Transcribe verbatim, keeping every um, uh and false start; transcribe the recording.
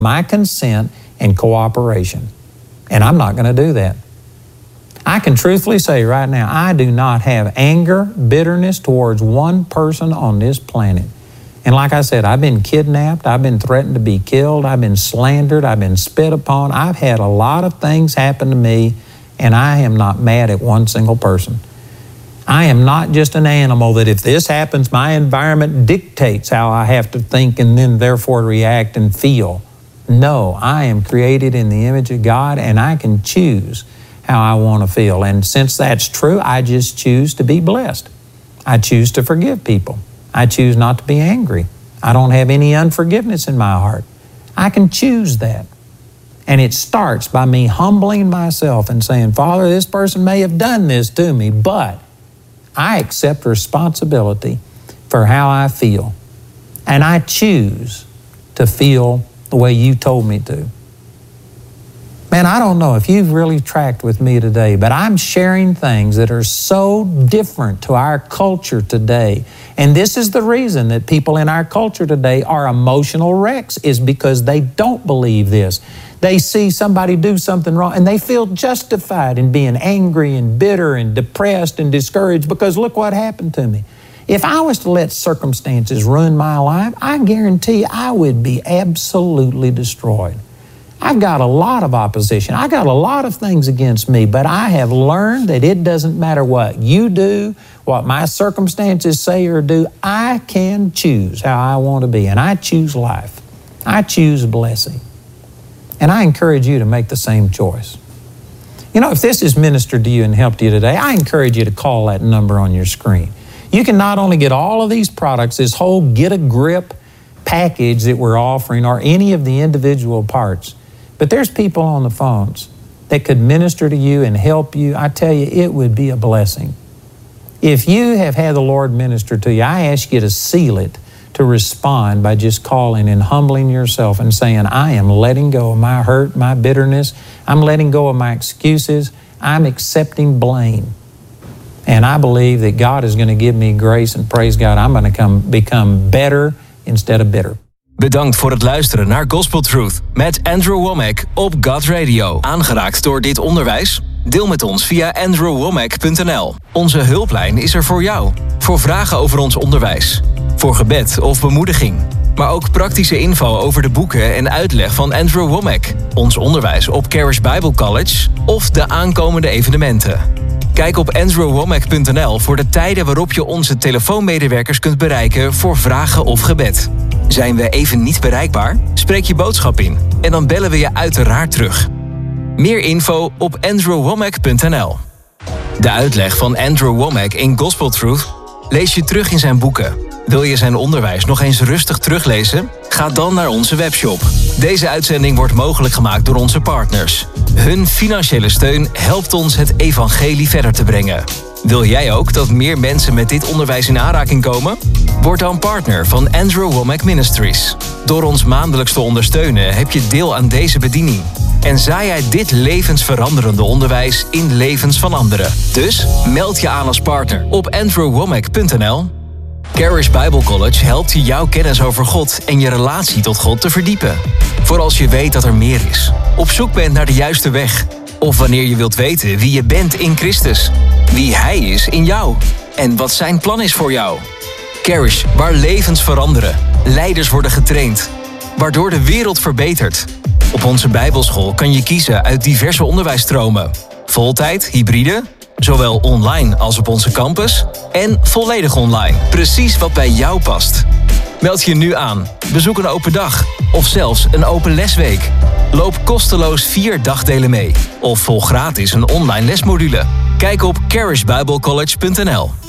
my consent and cooperation. And I'm not going to do that. I can truthfully say right now, I do not have anger, bitterness towards one person on this planet. And like I said, I've been kidnapped, I've been threatened to be killed, I've been slandered, I've been spit upon. I've had a lot of things happen to me, and I am not mad at one single person. I am not just an animal that if this happens, my environment dictates how I have to think and then therefore react and feel. No, I am created in the image of God, and I can choose how I want to feel. And since that's true, I just choose to be blessed. I choose to forgive people. I choose not to be angry. I don't have any unforgiveness in my heart. I can choose that. And it starts by me humbling myself and saying, Father, this person may have done this to me, but I accept responsibility for how I feel. And I choose to feel the way you told me to. Man, I don't know if you've really tracked with me today, but I'm sharing things that are so different to our culture today. And this is the reason that people in our culture today are emotional wrecks, is because they don't believe this. They see somebody do something wrong and they feel justified in being angry and bitter and depressed and discouraged because look what happened to me. If I was to let circumstances ruin my life, I guarantee I would be absolutely destroyed. I've got a lot of opposition. I got a lot of things against me, but I have learned that it doesn't matter what you do, what my circumstances say or do, I can choose how I want to be, and I choose life. I choose blessing. And I encourage you to make the same choice. You know, if this has ministered to you and helped you today, I encourage you to call that number on your screen. You can not only get all of these products, this whole Get a Grip package that we're offering, or any of the individual parts, but there's people on the phones that could minister to you and help you. I tell you, it would be a blessing. If you have had the Lord minister to you, I ask you to seal it, to respond by just calling and humbling yourself and saying, I am letting go of my hurt, my bitterness. I'm letting go of my excuses. I'm accepting blame. And I believe that God is going to give me grace, and praise God, I'm going to come, become better instead of bitter. Bedankt voor het luisteren naar Gospel Truth met Andrew Wommack op God Radio. Aangeraakt door dit onderwijs? Deel met ons via andrew wommack punt n l. Onze hulplijn is er voor jou. Voor vragen over ons onderwijs. Voor gebed of bemoediging. Maar ook praktische info over de boeken en uitleg van Andrew Wommack. Ons onderwijs op Charis Bible College of de aankomende evenementen. Kijk op andrew wommack punt n l voor de tijden waarop je onze telefoonmedewerkers kunt bereiken voor vragen of gebed. Zijn we even niet bereikbaar? Spreek je boodschap in en dan bellen we je uiteraard terug. Meer info op andrew wommack punt n l. De uitleg van Andrew Wommack in Gospel Truth lees je terug in zijn boeken. Wil je zijn onderwijs nog eens rustig teruglezen? Ga dan naar onze webshop. Deze uitzending wordt mogelijk gemaakt door onze partners. Hun financiële steun helpt ons het evangelie verder te brengen. Wil jij ook dat meer mensen met dit onderwijs in aanraking komen? Word dan partner van Andrew Wommack Ministries. Door ons maandelijks te ondersteunen heb je deel aan deze bediening. En zaai jij dit levensveranderende onderwijs in levens van anderen. Dus meld je aan als partner op andrew wommack punt n l. Charis Bible College helpt je jouw kennis over God en je relatie tot God te verdiepen. Voor als je weet dat er meer is, op zoek bent naar de juiste weg, of wanneer je wilt weten wie je bent in Christus, wie Hij is in jou en wat Zijn plan is voor jou. Charis, waar levens veranderen, leiders worden getraind, waardoor de wereld verbetert. Op onze Bijbelschool kan je kiezen uit diverse onderwijsstromen. Voltijd, hybride, zowel online als op onze campus, en volledig online. Precies wat bij jou past. Meld je nu aan, bezoek een open dag of zelfs een open lesweek. Loop kosteloos vier dagdelen mee of volg gratis een online lesmodule. Kijk op charis bible college punt n l.